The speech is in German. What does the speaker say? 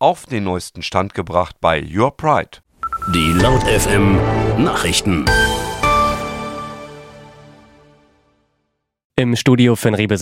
auf den neuesten Stand gebracht bei Your Pride. Die Laut FM Nachrichten. Im Studio für Riebe